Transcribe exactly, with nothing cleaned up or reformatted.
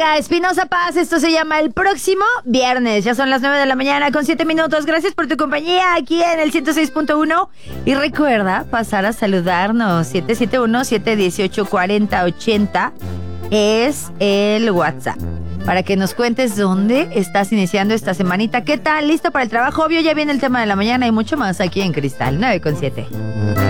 Ortega, Espinosa Paz. Esto se llama El Próximo Viernes. Ya son las nueve de la mañana con siete minutos. Gracias por tu compañía aquí en el ciento seis punto uno. Y recuerda pasar a saludarnos. siete siete uno, siete uno ocho, cuatro cero ocho cero es el WhatsApp. Para que nos cuentes dónde estás iniciando esta semanita. ¿Qué tal? ¿Listo para el trabajo? Obvio, ya viene el tema de la mañana y mucho más aquí en Cristal nueve con siete.